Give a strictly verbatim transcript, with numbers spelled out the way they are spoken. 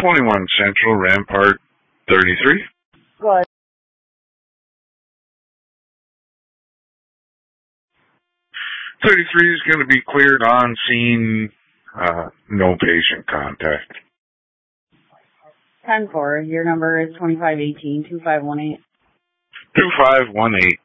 twenty-one Central, Rampart thirty-three. Go ahead. thirty-three is going to be cleared on scene, uh, no patient contact. ten four, your number is twenty-five eighteen, two five one eight. two five one eight.